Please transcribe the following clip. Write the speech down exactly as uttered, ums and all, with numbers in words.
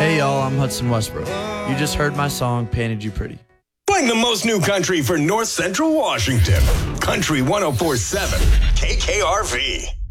Hey y'all, I'm Hudson Westbrook. You just heard my song, Painted You Pretty. Playing the most new country for North Central Washington. Country one oh four point seven, K K R V.